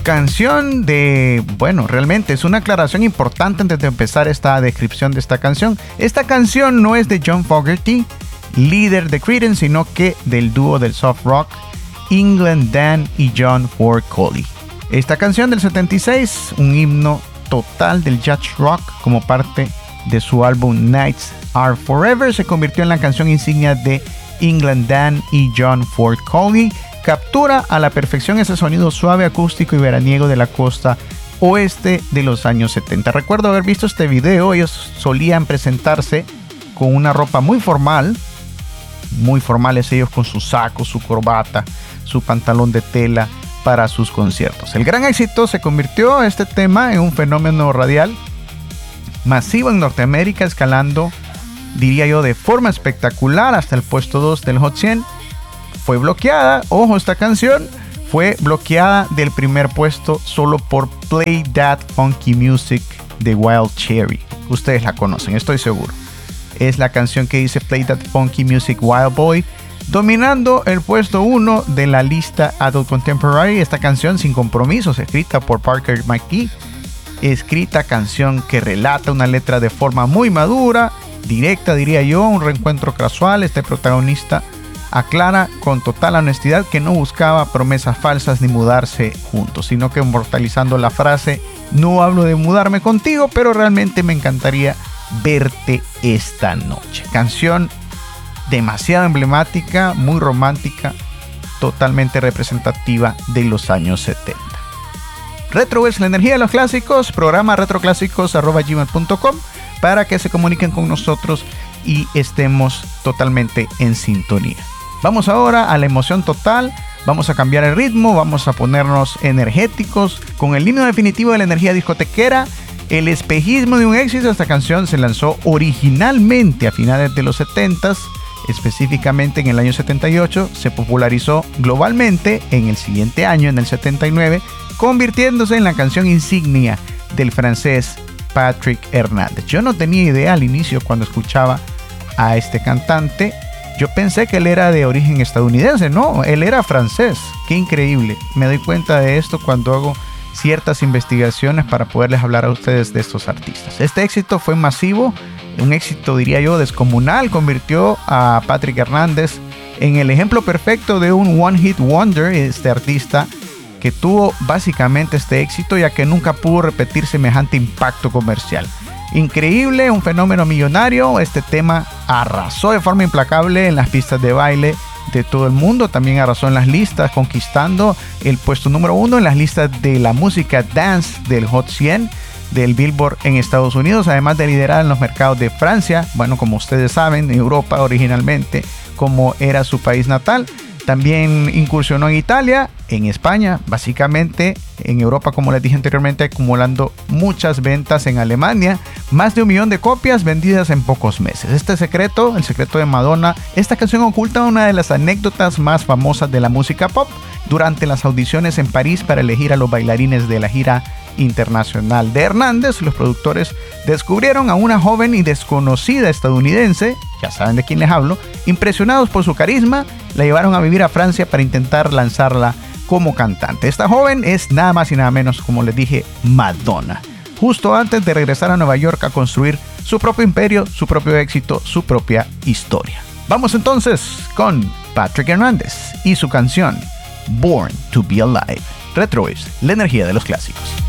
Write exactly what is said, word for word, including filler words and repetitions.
Canción de, bueno, realmente es una aclaración importante antes de empezar esta descripción de esta canción. Esta canción no es de John Fogerty, líder de Creedence, sino que del dúo del soft rock England Dan y John Ford Coley. Esta canción del setenta y seis, un himno total del jazz rock como parte de su álbum Nights Are Forever, se convirtió en la canción insignia de England Dan y John Ford Coley. Captura a la perfección ese sonido suave, acústico y veraniego de la costa oeste de los años setenta. Recuerdo haber visto este video. Ellos solían presentarse con una ropa muy formal, muy formales ellos, con su saco, su corbata, su pantalón de tela para sus conciertos. El gran éxito se convirtió este tema en un fenómeno radial masivo en Norteamérica, escalando, diría yo, de forma espectacular hasta el puesto dos del Hot cien. Fue bloqueada, ojo, esta canción fue bloqueada del primer puesto solo por Play That Funky Music de Wild Cherry. Ustedes la conocen, estoy seguro. Es la canción que dice Play That Funky Music Wild Boy, dominando el puesto uno de la lista Adult Contemporary. Esta canción sin compromisos, escrita por Parker McGee, escrita canción que relata una letra de forma muy madura, directa, diría yo, un reencuentro casual. Este protagonista aclara con total honestidad que no buscaba promesas falsas ni mudarse juntos, sino que inmortalizando la frase: no hablo de mudarme contigo, pero realmente me encantaría verte esta noche. Canción demasiado emblemática, muy romántica, totalmente representativa de los años setenta. Retro es la energía de los clásicos, programa retroclásicos arroba gmail punto com para que se comuniquen con nosotros y estemos totalmente en sintonía. Vamos ahora a la emoción total, vamos a cambiar el ritmo, vamos a ponernos energéticos con el himno definitivo de la energía discotequera, el espejismo de un éxito. Esta canción se lanzó originalmente a finales de los setentas, específicamente en el año setenta y ocho, se popularizó globalmente en el siguiente año, en el setenta y nueve, convirtiéndose en la canción insignia del francés Patrick Hernandez. Yo no tenía idea al inicio cuando escuchaba a este cantante. Yo pensé que él era de origen estadounidense. No, él era francés. Qué increíble. Me doy cuenta de esto cuando hago ciertas investigaciones para poderles hablar a ustedes de estos artistas. Este éxito fue masivo, un éxito, diría yo, descomunal. Convirtió a Patrick Hernandez en el ejemplo perfecto de un one hit wonder, este artista que tuvo básicamente este éxito, ya que nunca pudo repetir semejante impacto comercial. Increíble, un fenómeno millonario. Este tema arrasó de forma implacable en las pistas de baile de todo el mundo. También arrasó en las listas, conquistando el puesto número uno en las listas de la música dance del Hot cien del Billboard en Estados Unidos, además de liderar en los mercados de Francia, bueno, como ustedes saben, Europa originalmente, como era su país natal. También incursionó en Italia, en España, básicamente en Europa, como les dije anteriormente, acumulando muchas ventas en Alemania, más de un millón de copias vendidas en pocos meses. Este secreto, el secreto de Madonna, esta canción oculta una de las anécdotas más famosas de la música pop. Durante las audiciones en París para elegir a los bailarines de la gira internacional de Hernández, los productores descubrieron a una joven y desconocida estadounidense, ya saben de quién les hablo. Impresionados por su carisma, la llevaron a vivir a Francia para intentar lanzarla como cantante. Esta joven es nada más y nada menos, como les dije, Madonna. Justo antes de regresar a Nueva York a construir su propio imperio, su propio éxito, su propia historia. Vamos entonces con Patrick Hernandez y su canción Born to Be Alive. Retro es la energía de los clásicos.